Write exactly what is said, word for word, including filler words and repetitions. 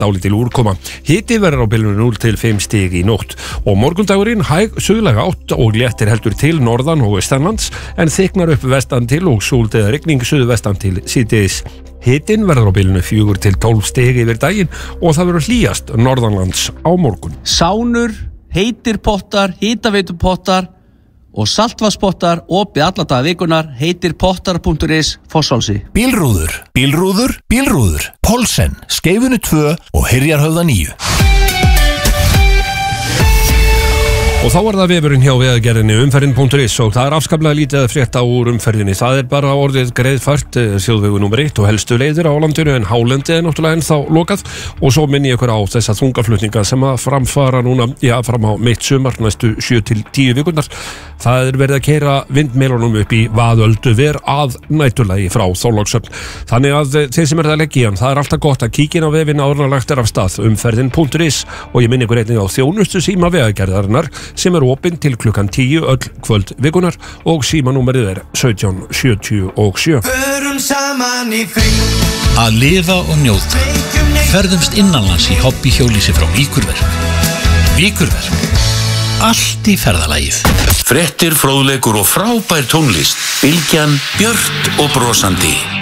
dálítil úrkoma. Hiti verður á bilinu núll til fimm stig í nótt og morgundagurinn hæg suðlæga átt og léttir heldur til norðan og vestanlands en þyknar upp vestan til og súld eða rigning suðvestan til síðdegis. Hitinn verður á bilinu fjögur til tólf stig yfir daginn og það verður hlýjast norðanlands á morgun. Sánur, heitir pottar, hitaveitupottar og saltvatnspottar opið alla daga vikunar, heitir pottar punktur is Fossálsi. Bílrúður, bílrúður, bílrúður, Pólsen, Skeifunni tvö og Hyrjarhöfða níu. Og þá var það vefurinn hjá vegagerðinni umferðin punktur is og það er afskaplega lítið að frétta úr umferðinni. Það er bara orðið greiðfært þjóðvegu númer eitt og helstu leiðir á landinu en hálendið er náttúrulega ennþá lokað og svo minni ég ykkur á þessa þungaflutninga sem að framfara núna, já, fram á mitt sumar næstu sjö til tíu vikurnar. Það er verið að keyra vindmélunum upp í Vaðöldu ver að næturlagi frá Þorlákshöfn. Þannig að þeir sem er að leggja í hann, það er alltaf gott að kíkja inn á vefinn áður en lagt er af stað umferðin punktur is og ég minni ykkur einnig á þjónustu síma vegagerðarinnar sem er opinn til klukkan tíu öll kvöld vikunar og símanúmerið er sautján sjötíu og sjö. Að lifa og njóta. Ferðumst innanlands í hobbyhjólísi frá Víkurverk. Víkurverk. Allt í ferðalagið. Fréttir, fróðleikur og frábær tónlist. Bylgjan, björt og brosandi.